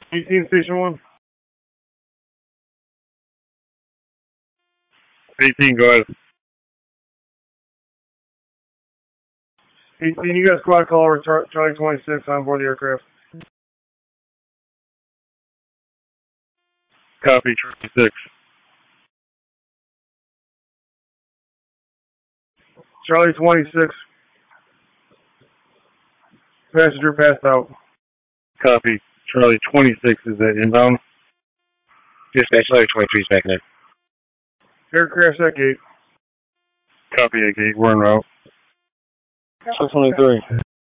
18 Station 1. 18, go ahead. 18, you got a squad call over Charlie 26 on board the aircraft. Copy, 26. Charlie 26. Passenger passed out. Copy. Charlie 26 is that inbound? Dispatch, Charlie 23 is backing in. Aircraft's at gate. Copy at gate, we're en route. 623.